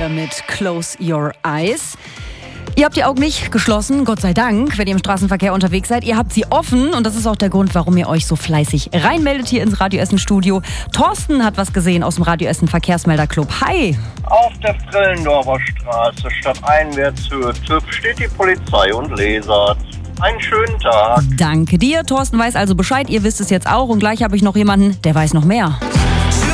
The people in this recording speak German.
hier mit Close Your Eyes. Ihr habt die Augen nicht geschlossen, Gott sei Dank, wenn ihr im Straßenverkehr unterwegs seid. Ihr habt sie offen und das ist auch der Grund, warum ihr euch so fleißig reinmeldet hier ins Radio Essen Studio. Thorsten hat was gesehen aus dem Radio Essen Verkehrsmelderclub. Hi! Auf der Frillendorfer Straße stadteinwärtshöhe TÜV steht die Polizei und lasert. Einen schönen Tag. Danke dir. Thorsten weiß also Bescheid, ihr wisst es jetzt auch und gleich habe ich noch jemanden, der weiß noch mehr.